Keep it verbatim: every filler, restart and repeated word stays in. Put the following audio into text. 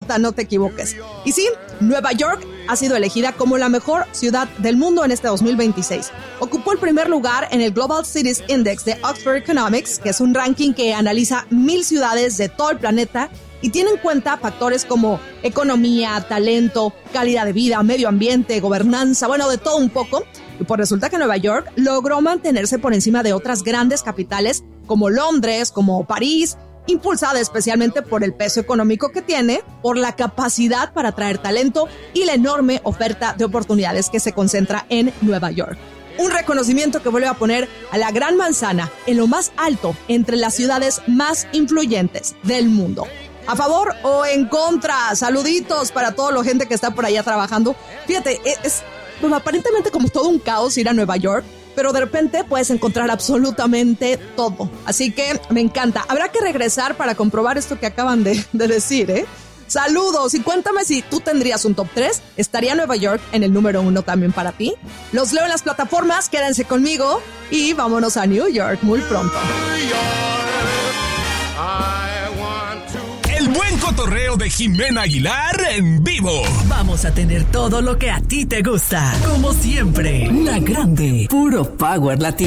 neta, no te equivoques. Y sí, Nueva York ha sido elegida como la mejor ciudad del mundo en este dos mil veintiséis. Ocupó el primer lugar en el Global Cities Index de Oxford Economics, que es un ranking que analiza mil ciudades de todo el planeta y tiene en cuenta factores como economía, talento, calidad de vida, medio ambiente, gobernanza, bueno, de todo un poco. Y pues resulta que Nueva York logró mantenerse por encima de otras grandes capitales como Londres, como París, impulsada especialmente por el peso económico que tiene, por la capacidad para atraer talento y la enorme oferta de oportunidades que se concentra en Nueva York. Un reconocimiento que vuelve a poner a la Gran Manzana en lo más alto entre las ciudades más influyentes del mundo. ¿A favor o en contra? Saluditos para toda la gente que está por allá trabajando. Fíjate, es pues, aparentemente como todo un caos ir a Nueva York, pero de repente puedes encontrar absolutamente todo. Así que me encanta. Habrá que regresar para comprobar esto que acaban de, de decir, ¿eh? Saludos y cuéntame si tú tendrías un top tres. ¿Estaría Nueva York en el número uno también para ti? Los leo en las plataformas, quédense conmigo y vámonos a New York muy pronto. El buen cotorreo de Jimena Aguilar en vivo. Vamos a tener todo lo que a ti te gusta. Como siempre, La Grande, puro Power Latino.